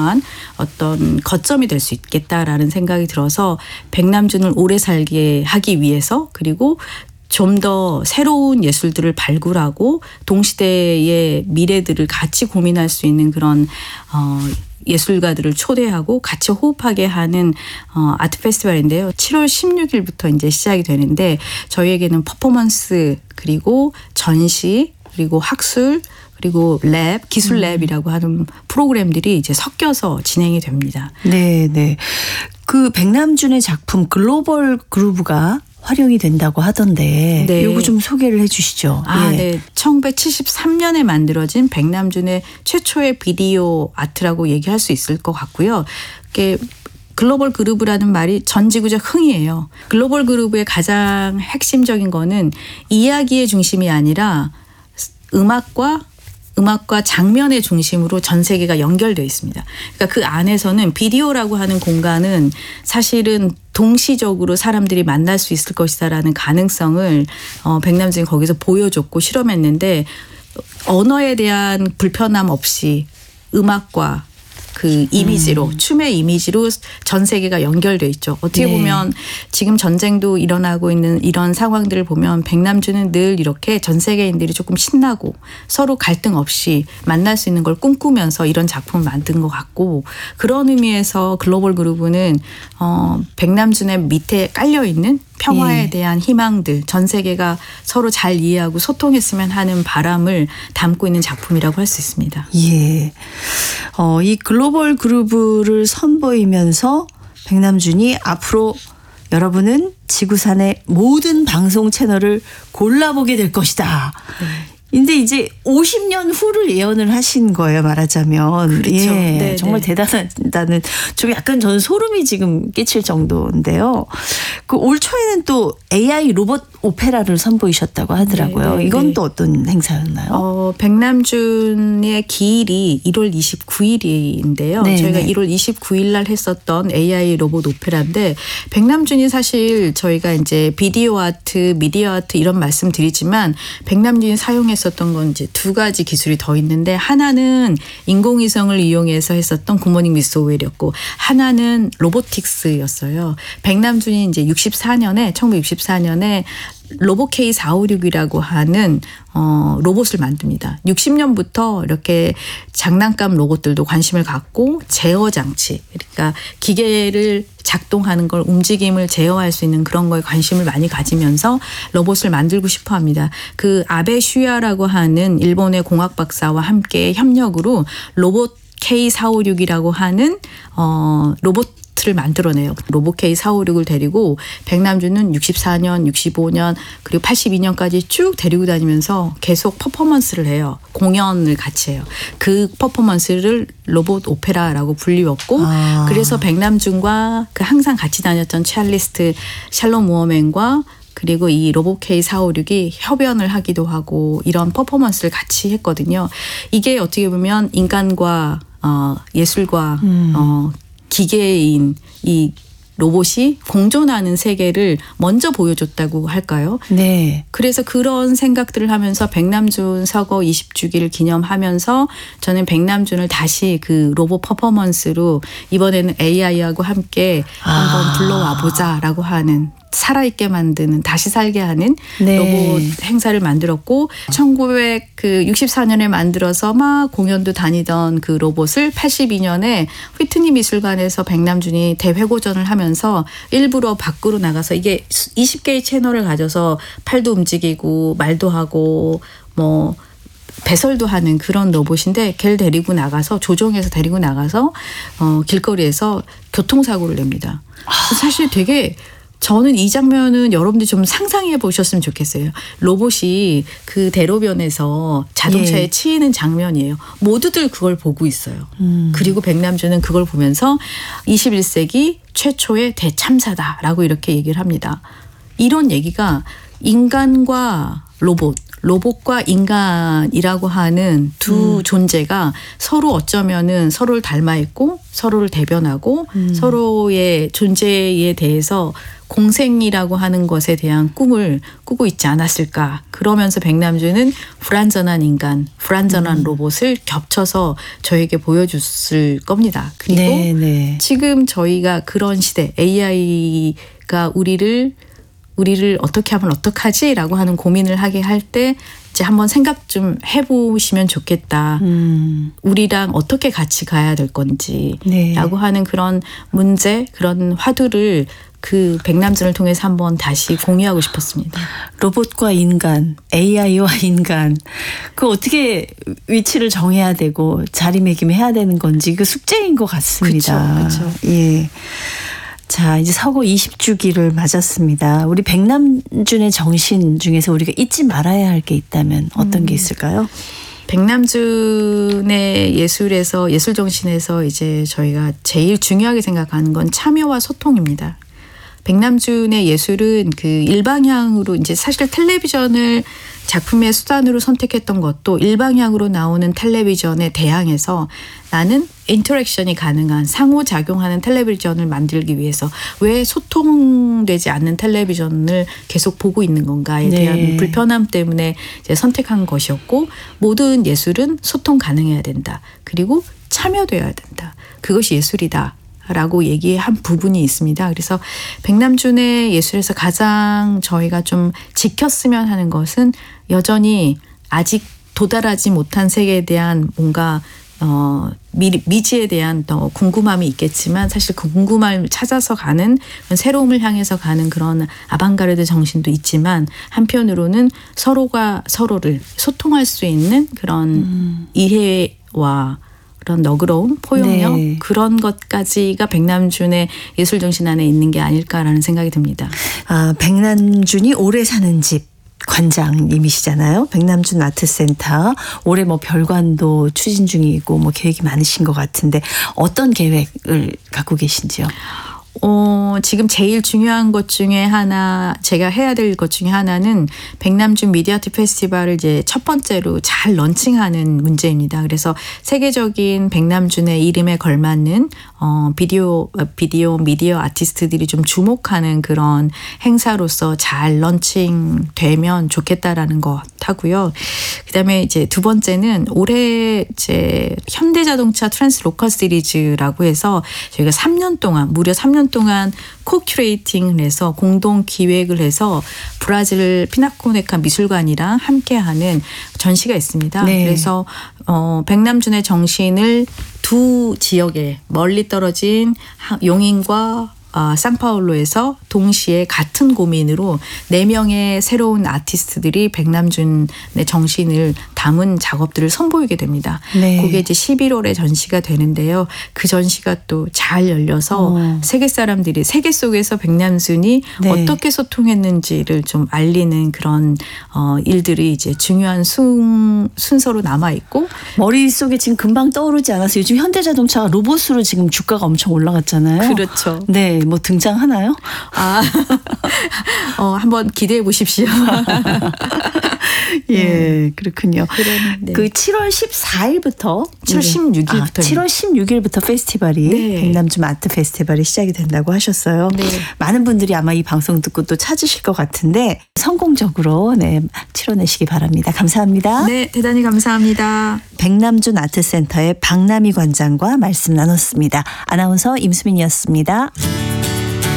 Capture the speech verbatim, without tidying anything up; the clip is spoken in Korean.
중요한 어떤 거점이 될 수 있겠다라는 생각이 들어서 백남준을 오래 살게 하기 위해서 그리고 좀 더 새로운 예술들을 발굴하고 동시대의 미래들을 같이 고민할 수 있는 그런 어, 예술가들을 초대하고 같이 호흡하게 하는 어, 아트 페스티벌인데요. 칠월 십육일부터 이제 시작이 되는데 저희에게는 퍼포먼스 그리고 전시 그리고 학술 그리고 랩, 기술 랩이라고 하는 프로그램들이 이제 섞여서 진행이 됩니다. 네, 네. 그 백남준의 작품 글로벌 그루브가 활용이 된다고 하던데 네. 요거 좀 소개를 해 주시죠. 아, 예. 네. 천구백칠십삼 년에 만들어진 백남준의 최초의 비디오 아트라고 얘기할 수 있을 것 같고요. 이게 글로벌 그루브라는 말이 전지구적 흥이에요. 글로벌 그루브의 가장 핵심적인 거는 이야기의 중심이 아니라 음악과 음악과 장면의 중심으로 전 세계가 연결되어 있습니다. 그러니까 그 안에서는 비디오라고 하는 공간은 사실은 동시적으로 사람들이 만날 수 있을 것이다라는 가능성을 어, 백남준이 거기서 보여줬고 실험했는데 언어에 대한 불편함 없이 음악과 그 이미지로 음. 춤의 이미지로 전 세계가 연결돼 있죠. 어떻게 네. 보면 지금 전쟁도 일어나고 있는 이런 상황들을 보면 백남준은 늘 이렇게 전 세계인들이 조금 신나고 서로 갈등 없이 만날 수 있는 걸 꿈꾸면서 이런 작품을 만든 것 같고 그런 의미에서 글로벌 그루브는 어, 백남준의 밑에 깔려 있는 평화에 예. 대한 희망들 전 세계가 서로 잘 이해하고 소통했으면 하는 바람을 담고 있는 작품이라고 할 수 있습니다. 예. 어, 이 글로벌 그루브를 선보이면서 백남준이 앞으로 여러분은 지구산의 모든 방송 채널을 골라보게 될 것이다. 네. 근데 이제 오십 년 후를 예언을 하신 거예요, 말하자면. 그렇죠. 예, 네, 정말 네. 대단하다는 좀 약간 저는 소름이 지금 끼칠 정도인데요. 그 올 초에는 또 에이아이 로봇 오페라를 선보이셨다고 하더라고요. 네, 네, 이건 네. 또 어떤 행사였나요? 어, 백남준의 기일이 일월 이십구일인데요. 네, 저희가 네. 일월 이십구일 날 했었던 에이아이 로봇 오페라인데 백남준이 사실 저희가 이제 비디오 아트, 미디어 아트 이런 말씀 드리지만 백남준이 사용했었던 건 이제 두 가지 기술이 더 있는데 하나는 인공위성을 이용해서 했었던 굿모닝 미스 오웰이었고 하나는 로보틱스였어요. 백남준이 이제 육십사 년에 천구백육십사 년에 로봇 케이 사오육이라고 하는 어, 로봇을 만듭니다. 육십 년부터 이렇게 장난감 로봇들도 관심을 갖고 제어 장치, 그러니까 기계를 작동하는 걸 움직임을 제어할 수 있는 그런 거에 관심을 많이 가지면서 로봇을 만들고 싶어 합니다. 그 아베 슈야라고 하는 일본의 공학 박사와 함께 협력으로 로봇 케이 사오육이라고 하는 어, 로봇 를 만들어내요. 로봇 케이 사오육을 데리고 백남준은 육십사 년, 육십오 년 그리고 팔십이 년까지 쭉 데리고 다니면서 계속 퍼포먼스를 해요. 공연을 같이 해요. 그 퍼포먼스를 로봇 오페라라고 불리웠고 아. 그래서 백남준과 그 항상 같이 다녔던 첼리스트 샬롬 무어맨과 그리고 이 로봇 케이 사오육이 협연을 하기도 하고 이런 퍼포먼스를 같이 했거든요. 이게 어떻게 보면 인간과 어, 예술과 음. 어, 기계인 이 로봇이 공존하는 세계를 먼저 보여줬다고 할까요? 네. 그래서 그런 생각들을 하면서 백남준 서거 이십 주기를 기념하면서 저는 백남준을 다시 그 로봇 퍼포먼스로 이번에는 에이아이하고 함께 아. 한번 불러와 보자라고 하는 살아있게 만드는 다시 살게 하는 네. 로봇 행사를 만들었고 천구백육십사 년에 만들어서 막 공연도 다니던 그 로봇을 팔십이 년에 휘트니 미술관에서 백남준이 대회고전을 하면서 일부러 밖으로 나가서 이게 이십 개의 채널을 가져서 팔도 움직이고 말도 하고 뭐 배설도 하는 그런 로봇인데 걔를 데리고 나가서 조종해서 데리고 나가서 어, 길거리에서 교통사고를 냅니다. 사실 되게 저는 이 장면은 여러분들이 좀 상상해 보셨으면 좋겠어요. 로봇이 그 대로변에서 자동차에 예. 치이는 장면이에요. 모두들 그걸 보고 있어요. 음. 그리고 백남준은 그걸 보면서 이십일 세기 최초의 대참사다라고 이렇게 얘기를 합니다. 이런 얘기가 인간과 로봇, 로봇과 인간이라고 하는 두 음. 존재가 서로 어쩌면은 서로를 닮아 있고 서로를 대변하고 음. 서로의 존재에 대해서 공생이라고 하는 것에 대한 꿈을 꾸고 있지 않았을까. 그러면서 백남주는 불완전한 인간, 불완전한 음. 로봇을 겹쳐서 저에게 보여줬을 겁니다. 그리고 네, 네. 지금 저희가 그런 시대, 에이아이가 우리를 우리를 어떻게 하면 어떡하지라고 하는 고민을 하게 할 때 이제 한번 생각 좀 해보시면 좋겠다. 음. 우리랑 어떻게 같이 가야 될 건지라고 네. 하는 그런 문제, 그런 화두를 그 백남준을 통해서 한번 다시 공유하고 싶었습니다. 로봇과 인간, 에이아이와 인간, 그 어떻게 위치를 정해야 되고 자리매김해야 되는 건지 그 숙제인 것 같습니다. 그렇죠. 예. 자, 이제 서거 이십 주기를 맞았습니다. 우리 백남준의 정신 중에서 우리가 잊지 말아야 할 게 있다면 어떤 음. 게 있을까요? 백남준의 예술에서, 예술 정신에서 이제 저희가 제일 중요하게 생각하는 건 참여와 소통입니다. 백남준의 예술은 그 일방향으로 이제 사실 텔레비전을 작품의 수단으로 선택했던 것도 일방향으로 나오는 텔레비전에 대항해서 나는 인터랙션이 가능한 상호작용하는 텔레비전을 만들기 위해서 왜 소통되지 않는 텔레비전을 계속 보고 있는 건가에 대한 네. 불편함 때문에 이제 선택한 것이었고, 모든 예술은 소통 가능해야 된다. 그리고 참여돼야 된다. 그것이 예술이다. 라고 얘기한 부분이 있습니다. 그래서 백남준의 예술에서 가장 저희가 좀 지켰으면 하는 것은 여전히 아직 도달하지 못한 세계에 대한 뭔가 어, 미, 미지에 대한 더 궁금함이 있겠지만 사실 그 궁금함을 찾아서 가는 새로움을 향해서 가는 그런 아방가르드 정신도 있지만, 한편으로는 서로가 서로를 소통할 수 있는 그런 음. 이해와 그런 너그러움, 포용력 네. 그런 것까지가 백남준의 예술 정신 안에 있는 게 아닐까라는 생각이 듭니다. 아, 백남준이 오래 사는 집 관장님이시잖아요. 백남준 아트센터 올해 뭐 별관도 추진 중이고 뭐 계획이 많으신 것 같은데 어떤 계획을 갖고 계신지요? 어, 지금 제일 중요한 것 중에 하나, 제가 해야 될 것 중에 하나는 백남준 미디어아트 페스티벌을 이제 첫 번째로 잘 런칭하는 문제입니다. 그래서 세계적인 백남준의 이름에 걸맞는 어, 비디오, 비디오 미디어 아티스트들이 좀 주목하는 그런 행사로서 잘 런칭되면 좋겠다라는 것 하고요. 그 다음에 이제 두 번째는 올해 이제 현대자동차 트랜스 로컬 시리즈라고 해서 저희가 삼 년 동안, 무려 삼 년 동안 코큐레이팅을 해서 공동 기획을 해서 브라질 피나코네카 미술관이랑 함께하는 전시가 있습니다. 네. 그래서 어, 백남준의 정신을 두 지역에 멀리 떨어진 용인과 어, 상파울로에서 동시에 같은 고민으로 네 명의 새로운 아티스트들이 백남준의 정신을 담은 작업들을 선보이게 됩니다. 네. 그게 이제 십일월에 전시가 되는데요. 그 전시가 또 잘 열려서 어. 세계 사람들이 세계 속에서 백남준이 네. 어떻게 소통했는지를 좀 알리는 그런 어, 일들이 이제 중요한 순, 순서로 남아 있고, 머릿속에 지금 금방 떠오르지 않아서 요즘 현대자동차가 로봇으로 지금 주가가 엄청 올라갔잖아요. 그렇죠. 네. 뭐 등장하나요? 아, 어, 한번 기대해 보십시오. 예, 그렇군요. 그러네. 그 칠월 십사일부터 칠월 십육일부터 아, 칠월 십육일부터 페스티벌이 네. 백남준 아트 페스티벌이 시작이 된다고 하셨어요. 네. 많은 분들이 아마 이 방송 듣고 또 찾으실 것 같은데 성공적으로 네, 치러내시기 바랍니다. 감사합니다. 네, 대단히 감사합니다. 백남준 아트센터의 박남희 관장과 말씀 나눴습니다. 아나운서 임수민이었습니다.